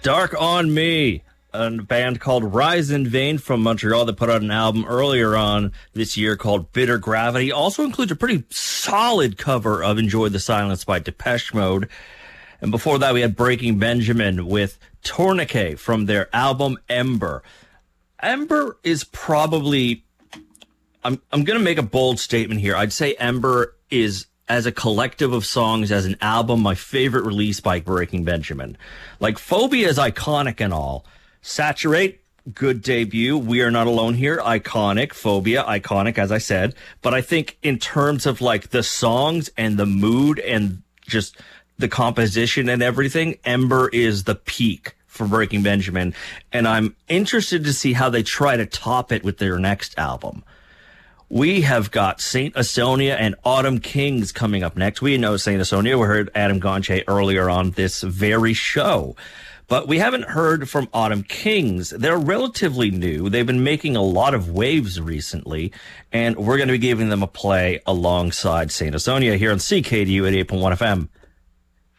Dark on Me, a band called Rise in Vain from Montreal that put out an album earlier on this year called Bitter Gravity. Also includes a pretty solid cover of Enjoy the Silence by Depeche Mode. And before that, we had Breaking Benjamin with Tourniquet from their album Ember. Ember is probably, I'm going to make a bold statement here. I'd say Ember is, as a collective of songs, as an album, my favorite release by Breaking Benjamin. Like, Phobia is iconic and all. Saturate, good debut. We Are Not Alone Here, iconic. Phobia, iconic, as I said. But I think in terms of, like, the songs and the mood and just the composition and everything, Ember is the peak for Breaking Benjamin. And I'm interested to see how they try to top it with their next album. We have got Saint Asonia and Autumn Kings coming up next. We know Saint Asonia. We heard Adam Gonche earlier on this very show. But we haven't heard from Autumn Kings. They're relatively new. They've been making a lot of waves recently, and we're going to be giving them a play alongside Saint Asonia here on CKDU 88.1 FM.